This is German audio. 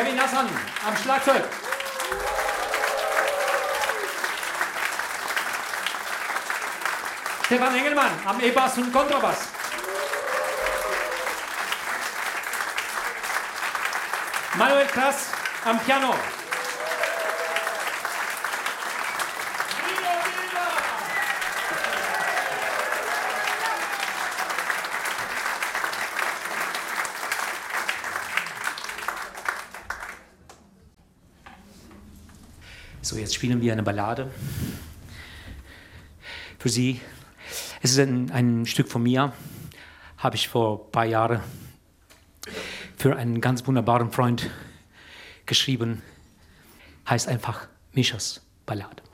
Kevin Nassan am Schlagzeug. Stefan Engelmann am E-Bass und Kontrabass. Manuel Krass am Piano. So, jetzt spielen wir eine Ballade für Sie. Es ist ein Stück von mir, habe ich vor ein paar Jahren für einen ganz wunderbaren Freund geschrieben. Heißt einfach Mischas Ballade.